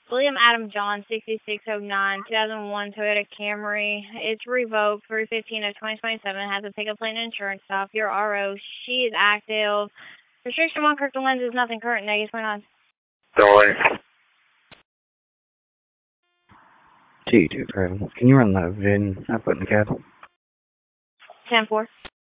William Adam John, 6609, 2001 Toyota Camry. It's revoked 315 of 2027. Has a pickup plate and insurance off. Your RO, she is active. Restriction 1, Kirkland lenses, nothing current. Negative 29. Don't worry. G2 Travel. Can you run that VIN I put in the cab? 10-4.